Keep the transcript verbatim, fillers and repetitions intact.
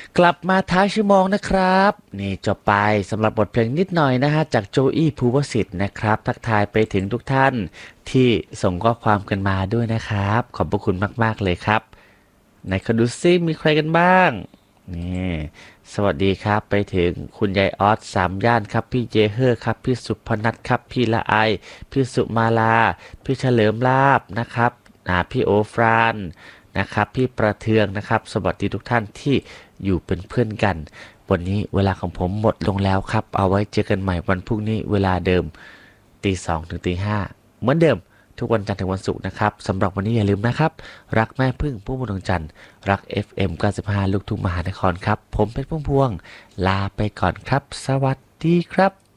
กลับมาท้ายชั่วโมงนะครับนี่จบไปสำหรับบทเพลงนิดหน่อยนะฮะจากโจอี้ภูวสิทธิ์นะครับทักทายไปถึงทุกท่านที่ส่งข้อความกันมาด้วยนะครับขอบพระคุณมากๆเลยครับไหนขอดูซิมีใครกันบ้างนี่สวัสดีครับไปถึงคุณยายออสสามย่านครับพี่เจเฮอร์ครับพี่สุพนัทครับพี่ละไอพี่สุมาลาพี่เฉลิมลาบนะครับอ่าพี่โอฟรานนะครับพี่ประเทืองนะครับสวัสดีทุกท่านที่อยู่เป็นเพื่อนกันวันนี้เวลาของผมหมดลงแล้วครับเอาไว้เจอกันใหม่วันพรุ่งนี้เวลาเดิมตีสองถึงตีห้าเหมือนเดิมทุกวันจันทร์ถึงวันศุกร์นะครับสำหรับวันนี้อย่าลืมนะครับรักแม่พึ่งพุ่มพวงดวงจันทร์รัก เอฟ เอ็ม เก้าสิบห้าลูกทุ่งมหานครครับผมเป็นพุ่มพวงลาไปก่อนครับสวัสดีครับ